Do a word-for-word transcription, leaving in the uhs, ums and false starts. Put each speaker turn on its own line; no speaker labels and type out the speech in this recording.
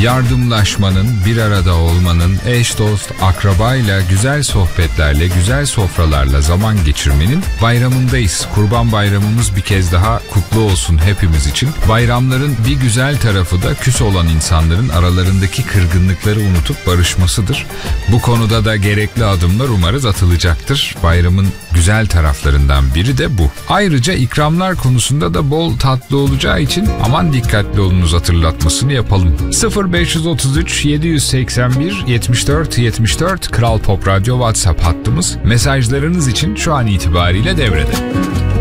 Yardımlaşmanın, bir arada olmanın, eş dost, akrabayla, güzel sohbetlerle, güzel sofralarla zaman geçirmenin bayramındayız. Kurban Bayramımız bir kez daha kutlu olsun hepimiz için. Bayramların bir güzel tarafı da küs olan insanların aralarındaki kırgınlıkları unutup barışmasıdır. Bu konuda da gerekli adımlar umarız atılacaktır. Bayramın güzel taraflarından biri de bu. Ayrıca ikramlar konusunda da bol tatlı olacağı için aman dikkatli olunuz hatırlatmasını yapalım. sıfır beş otuz üç yedi seksen bir yetmiş dört yetmiş dört Kral Pop Radyo WhatsApp hattımız. Mesajlarınız için şu an itibariyle devrede.